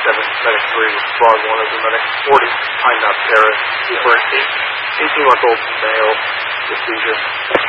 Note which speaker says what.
Speaker 1: Medic 3 with Frog 1 over Medic 40, Pine Knot Terrace, for an 18-month-old male with seizure.